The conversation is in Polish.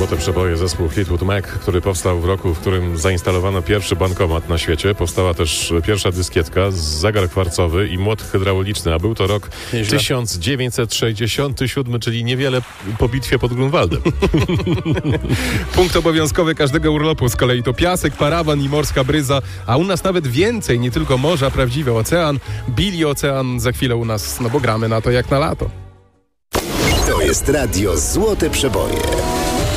Złote przeboje, zespół Fleetwood Mac, który powstał w roku, w którym zainstalowano pierwszy bankomat na świecie. Powstała też pierwsza dyskietka, zegar kwarcowy i młot hydrauliczny, a był to rok 1967, czyli niewiele po bitwie pod Grunwaldem. Punkt obowiązkowy każdego urlopu z kolei to piasek, parawan i morska bryza, a u nas nawet więcej, nie tylko morza, prawdziwy ocean. Billy Ocean za chwilę u nas, no bo gramy na to jak na lato. To jest radio Złote Przeboje.